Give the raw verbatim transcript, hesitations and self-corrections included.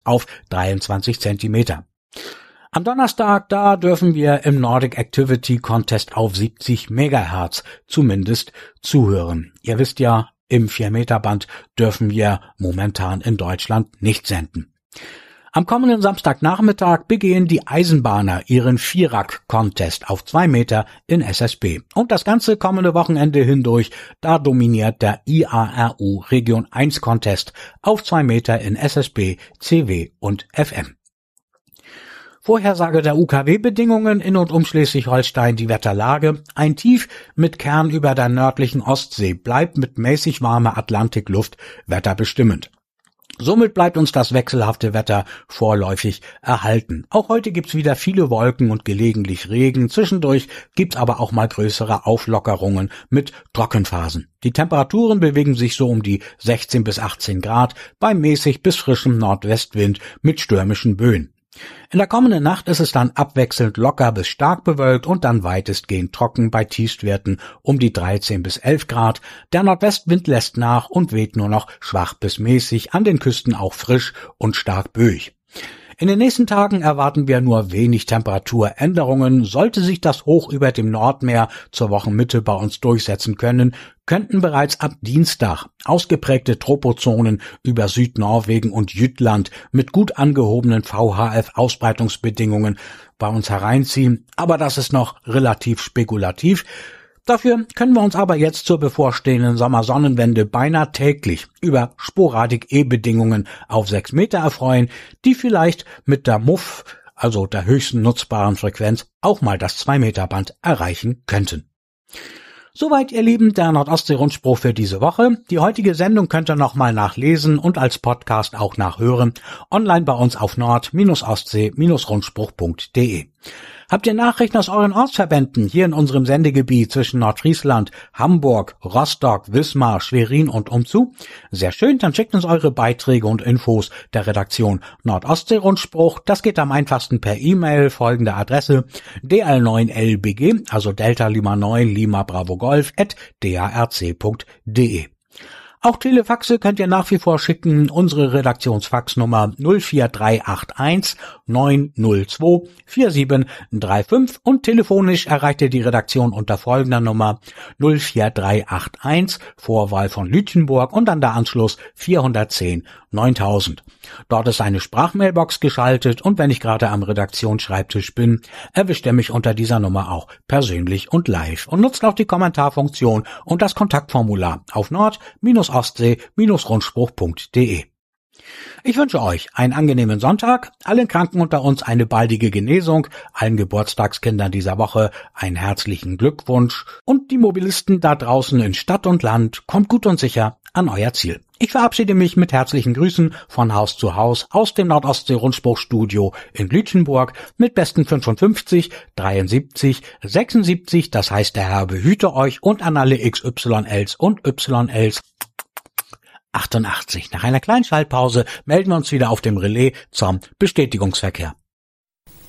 auf dreiundzwanzig Zentimeter. Am Donnerstag, da dürfen wir im Nordic Activity Contest auf siebzig Megahertz zumindest zuhören. Ihr wisst ja, im vier Meter Band dürfen wir momentan in Deutschland nicht senden. Am kommenden Samstagnachmittag begehen die Eisenbahner ihren Vierak-Contest auf zwei Meter in S S B. Und das ganze kommende Wochenende hindurch, da dominiert der I A R U Region eins Contest auf zwei Meter in S S B, C W und F M. Vorhersage der U K W-Bedingungen in und um Schleswig-Holstein, die Wetterlage. Ein Tief mit Kern über der nördlichen Ostsee bleibt mit mäßig warmer Atlantikluft wetterbestimmend. Somit bleibt uns das wechselhafte Wetter vorläufig erhalten. Auch heute gibt's wieder viele Wolken und gelegentlich Regen. Zwischendurch gibt's aber auch mal größere Auflockerungen mit Trockenphasen. Die Temperaturen bewegen sich so um die sechzehn bis achtzehn Grad bei mäßig bis frischem Nordwestwind mit stürmischen Böen. In der kommenden Nacht ist es dann abwechselnd locker bis stark bewölkt und dann weitestgehend trocken bei Tiefstwerten um die dreizehn bis elf Grad. Der Nordwestwind lässt nach und weht nur noch schwach bis mäßig, an den Küsten auch frisch und stark böig. In den nächsten Tagen erwarten wir nur wenig Temperaturänderungen. Sollte sich das Hoch über dem Nordmeer zur Wochenmitte bei uns durchsetzen können, könnten bereits ab Dienstag ausgeprägte Tropozonen über Südnorwegen und Jütland mit gut angehobenen V H F-Ausbreitungsbedingungen bei uns hereinziehen. Aber das ist noch relativ spekulativ. Dafür können wir uns aber jetzt zur bevorstehenden Sommersonnenwende beinahe täglich über Sporadik-E-Bedingungen auf sechs Meter erfreuen, die vielleicht mit der M U F, also der höchsten nutzbaren Frequenz, auch mal das zwei Meter Band erreichen könnten. Soweit, ihr Lieben, der Nordostsee-Rundspruch für diese Woche. Die heutige Sendung könnt ihr nochmal nachlesen und als Podcast auch nachhören, online bei uns auf nord ostsee rundspruch punkt de. Habt ihr Nachrichten aus euren Ortsverbänden hier in unserem Sendegebiet zwischen Nordfriesland, Hamburg, Rostock, Wismar, Schwerin und umzu? Sehr schön, dann schickt uns eure Beiträge und Infos der Redaktion Nordostsee-Rundspruch. Das geht am einfachsten per E-Mail, folgende Adresse d l neun l b g, also Delta Lima neun Lima Bravo Golf at d a r c punkt de. Auch Telefaxe könnt ihr nach wie vor schicken. Unsere Redaktionsfaxnummer null vier drei acht eins neun null zwei vier sieben drei fünf und telefonisch erreicht ihr die Redaktion unter folgender Nummer null vier drei acht eins, Vorwahl von Lütjenburg und dann der Anschluss vierhundertzehn neuntausend. Dort ist eine Sprachmailbox geschaltet und wenn ich gerade am Redaktionsschreibtisch bin, erwischt er mich unter dieser Nummer auch persönlich und live und nutzt auch die Kommentarfunktion und das Kontaktformular auf nord ostsee rundspruch punkt de. Ich wünsche euch einen angenehmen Sonntag, allen Kranken unter uns eine baldige Genesung, allen Geburtstagskindern dieser Woche einen herzlichen Glückwunsch und die Mobilisten da draußen in Stadt und Land, kommt gut und sicher an euer Ziel. Ich verabschiede mich mit herzlichen Grüßen von Haus zu Haus aus dem Nordostsee-Rundspruchstudio in Lütjenburg mit besten fünfundfünfzig, dreiundsiebzig, sechsundsiebzig, das heißt der Herr behüte euch und an alle X Y Ls und Y Ls achtundachtzig. Nach einer kleinen Schaltpause melden wir uns wieder auf dem Relais zum Bestätigungsverkehr.